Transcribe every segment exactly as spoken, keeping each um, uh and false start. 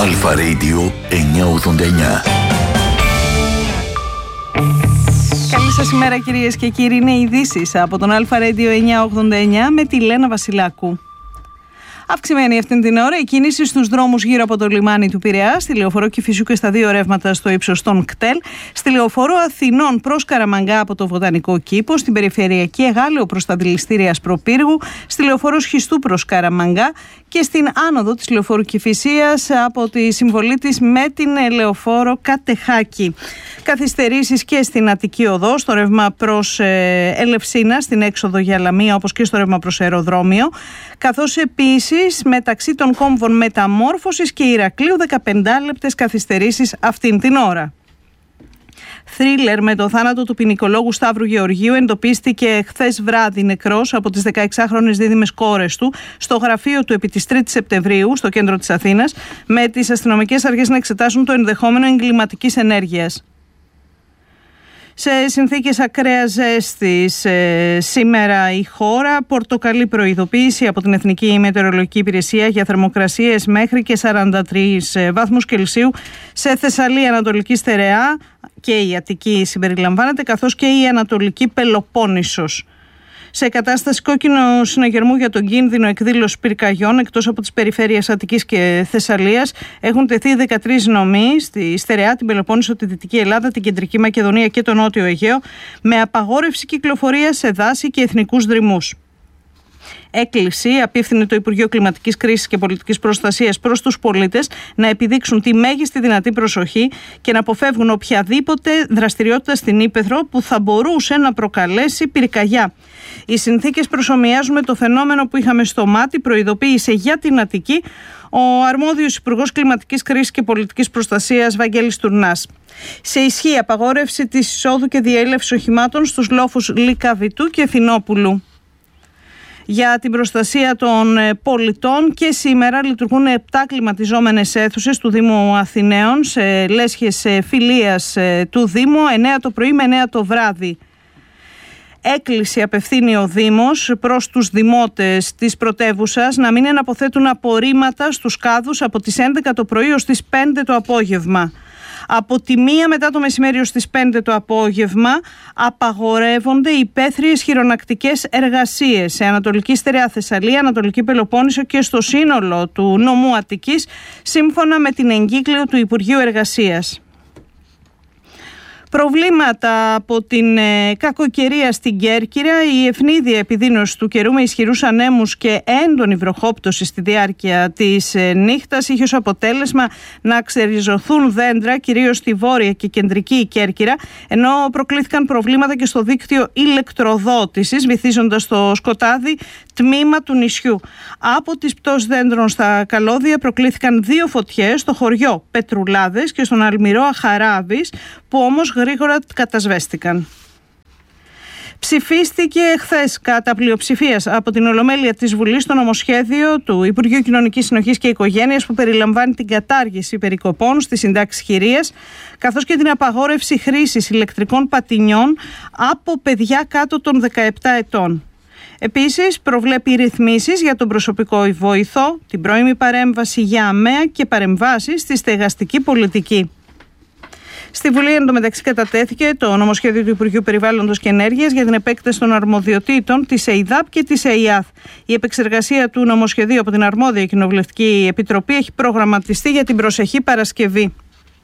Αλφα Radio εννιακόσια ογδόντα εννιά. Καλή σας ημέρα κυρίες και κύριοι, είναι ειδήσεις από τον Αλφα Radio εννιακόσια ογδόντα εννιά με τη Λένα Βασιλάκου. Αυξημένη αυτήν την ώρα η κίνηση στους δρόμους γύρω από το λιμάνι του Πειραιά, στη λεωφορώ Κηφισιού και στα δύο ρεύματα στο ύψος των κτέλ, στη λεωφορώ Αθηνών προς Καραμανγκά από το Βοτανικό Κήπο, στην περιφερειακή Εγάλεο προς τα δηληστήρια Ασπροπύργου, στη λεωφορώ Σχιστού προς Καραμανγκά και στην άνοδο της λεωφόρου Κηφισίας από τη συμβολή της με την λεωφόρο Κατεχάκη. Καθυστερήσεις και στην Αττική Οδό, στο ρεύμα προς ε, Ελευσίνα, στην έξοδο για Λαμία, όπως και στο ρεύμα προς αεροδρόμιο, καθώς επίσης μεταξύ των κόμβων Μεταμόρφωσης και Ηρακλείου δεκαπέντε λεπτές καθυστερήσεις αυτήν την ώρα. Θρίλερ με το θάνατο του ποινικολόγου Σταύρου Γεωργίου εντοπίστηκε χθες βράδυ νεκρός από τις δεκαεξάχρονες δίδυμες κόρες του στο γραφείο του επί της τρίτης Σεπτεμβρίου στο κέντρο της Αθήνας, με τις αστυνομικές αρχές να εξετάσουν το ενδεχόμενο εγκληματικής ενέργειας. Σε συνθήκες ακραίας ζέστης ε, σήμερα η χώρα, πορτοκαλί προειδοποίηση από την Εθνική Μετεωρολογική Υπηρεσία για θερμοκρασίες μέχρι και σαράντα τρεις βαθμούς Κελσίου σε Θεσσαλία, Ανατολική Στερεά και η Αττική συμπεριλαμβάνεται, καθώς και η Ανατολική Πελοπόννησος. Σε κατάσταση κόκκινου συναγερμού για τον κίνδυνο εκδήλωσης πυρκαγιών εκτός από τις περιφέρειες Αττικής και Θεσσαλίας έχουν τεθεί δεκατρείς νομοί στη Στερεά, την Πελοπόννησο, τη Δυτική Ελλάδα, την Κεντρική Μακεδονία και τον Νότιο Αιγαίο, με απαγόρευση κυκλοφορίας σε δάση και εθνικούς δρυμούς. Έκκληση απίφθινε το Υπουργείο Κλιματικής Κρίσης και Πολιτικής Προστασίας προς τους πολίτες να επιδείξουν τη μέγιστη δυνατή προσοχή και να αποφεύγουν οποιαδήποτε δραστηριότητα στην ύπαιθρο που θα μπορούσε να προκαλέσει πυρκαγιά. Οι συνθήκες προσομοιάζουν με το φαινόμενο που είχαμε στο Μάτι, προειδοποίησε για την Αττική ο αρμόδιος Υπουργός Κλιματικής Κρίσης και Πολιτικής Προστασίας Βαγγέλης Τουρνάς. Σε ισχύ απαγόρευση της εισόδου και διέλευσης οχημάτων στους λόφους Λυκαβητού και Εθινόπουλου. Για την προστασία των πολιτών και σήμερα λειτουργούν επτά κλιματιζόμενες αίθουσες του Δήμου Αθηναίων σε λέσχες φιλίας του Δήμου, εννέα το πρωί με εννέα το βράδυ. Έκκληση απευθύνει ο Δήμος προς τους δημότες της πρωτεύουσας να μην εναποθέτουν απορρίμματα στους κάδους από τις έντεκα το πρωί ως τις πέντε το απόγευμα. Από τη μία μετά το μεσημέρι ως τις πέντε το απόγευμα απαγορεύονται υπαίθριες χειρονακτικές εργασίες σε Ανατολική Στερεά, Θεσσαλία, Ανατολική Πελοπόννησο και στο σύνολο του νομού Αττικής, σύμφωνα με την εγκύκλιο του Υπουργείου Εργασίας. Προβλήματα από την ε, κακοκαιρία στην Κέρκυρα, η ευνίδια επιδείνωση του καιρού με ισχυρούς ανέμους και έντονη βροχόπτωση στη διάρκεια της ε, νύχτας είχε ως αποτέλεσμα να ξεριζωθούν δέντρα κυρίως στη βόρεια και κεντρική Κέρκυρα, ενώ προκλήθηκαν προβλήματα και στο δίκτυο ηλεκτροδότησης, βυθίζοντας το σκοτάδι τμήμα του νησιού. Από τις πτώσεις δέντρων στα καλώδια προκλήθηκαν δύο φωτιές στο χωριό Πετρουλάδες και στον Αλμυρό Αχαράβης, που όμως γρήγορα κατασβέστηκαν. Ψηφίστηκε χθες κατά πλειοψηφίας από την Ολομέλεια της Βουλής το νομοσχέδιο του Υπουργείου Κοινωνικής Συνοχής και Οικογένειας που περιλαμβάνει την κατάργηση περικοπών στις συντάξεις χειρίας, καθώς και την απαγόρευση χρήσης ηλεκτρικών πατινιών από παιδιά κάτω των δεκαεπτά ετών. Επίσης, προβλέπει ρυθμίσεις για τον προσωπικό βοηθό, την πρώιμη παρέμβαση για αμαία και παρεμβάσεις στη στεγαστική πολιτική. Στη Βουλή εντωμεταξύ κατατέθηκε το νομοσχέδιο του Υπουργείου Περιβάλλοντος και Ενέργειας για την επέκταση των αρμοδιοτήτων της ΕΙΔΑΠ και της ΕΙΑΘ. Η επεξεργασία του νομοσχεδίου από την αρμόδια Κοινοβουλευτική Επιτροπή έχει προγραμματιστεί για την προσεχή Παρασκευή.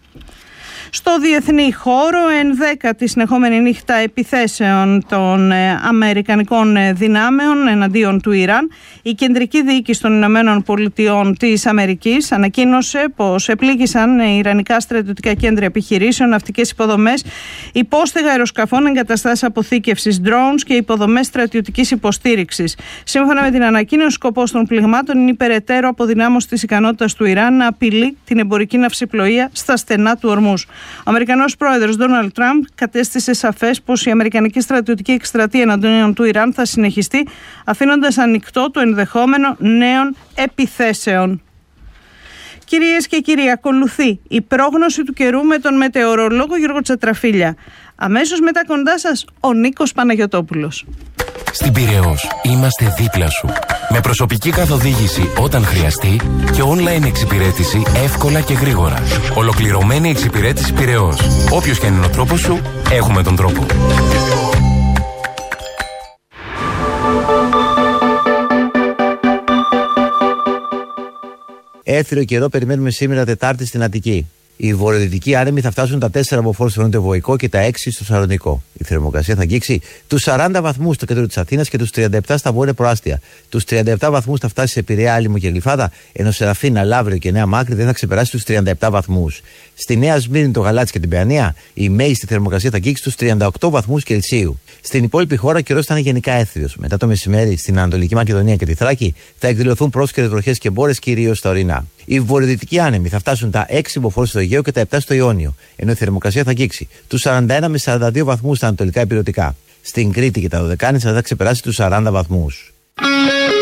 Στο διεθνή χώρο, ενδέκατη συνεχόμενη νύχτα επιθέσεων των αμερικανικών δυνάμεων εναντίον του Ιράν, η Κεντρική Διοίκηση των Ηνωμένων Πολιτειών της Αμερικής ανακοίνωσε πως επλήγησαν ιρανικά στρατιωτικά κέντρα επιχειρήσεων, ναυτικές υποδομές, υπόστεγα αεροσκαφών, εγκαταστάσεις αποθήκευσης, drones και υποδομές στρατιωτικής υποστήριξης. Σύμφωνα με την ανακοίνωση, σκοπός των πληγμάτων είναι η περαιτέρω αποδυνάμωση της ικανότητας του Ιράν να απειλεί την εμπορική ναυσιπλοεία στα στενά του Ορμούζ. Ο Αμερικανός πρόεδρος Ντόναλντ Τραμπ κατέστησε σαφές πως η αμερικανική στρατιωτική εκστρατεία εναντίον του Ιράν θα συνεχιστεί, αφήνοντας ανοιχτό το ενδεχόμενο νέων επιθέσεων. Κυρίες και κύριοι, ακολουθεί η πρόγνωση του καιρού με τον μετεωρολόγο Γιώργο Τσατραφίλια. Αμέσως μετά κοντά σας ο Νίκος Παναγιωτόπουλος. Στην Πειραιώς είμαστε δίπλα σου. Με προσωπική καθοδήγηση όταν χρειαστεί και online εξυπηρέτηση εύκολα και γρήγορα. Ολοκληρωμένη εξυπηρέτηση Πειραιώς. Όποιος και αν είναι ο τρόπος σου, έχουμε τον τρόπο. Έθριο καιρό περιμένουμε σήμερα Τετάρτη στην Αττική. Οι βορειοδυτικοί άνεμοι θα φτάσουν τα τέσσερα μποφόρ στο νοτιοβοϊκό και τα έξι στο Σαλονικό. Η θερμοκρασία θα αγγίξει τους σαράντα βαθμούς στο κέντρο της Αθήνας και τους τριάντα επτά στα βόρεια προάστια. Τους τριάντα επτά βαθμούς θα φτάσει σε Πειραιά, Άλυμο και Γλυφάδα, ενώ σε Ραφίνα, Λαύριο και Νέα Μάκρη δεν θα ξεπεράσει τους τριάντα επτά βαθμούς. Στη Νέα Σμύρνη, το Γαλάτσι και την Παιανία, η μέγιστη θερμοκρασία θα αγγίξει τους τριάντα οκτώ βαθμούς Κελσίου. Στην υπόλοιπη χώρα ο καιρός θα είναι γενικά έθριος. Μετά το μεσημέρι, στην Ανατολική Μακεδονία και τη Θράκη θα εκδηλωθούν πρόσκαιρες βροχές και μπόρες, κυρίως στα ορεινά. Οι βορειοδυτικοί άνεμοι θα φτάσουν τα έξι μποφόρ στο Αιγαίο και τα επτά στο Ιόνιο, ενώ η θερμοκρασία θα αγγίξει τους σαράντα ένα με σαράντα δύο βαθμούς στα ανατολικά ηπειρωτικά. Στην Κρήτη και τα Δωδεκάνησα θα ξεπεράσει τους σαράντα βαθμούς.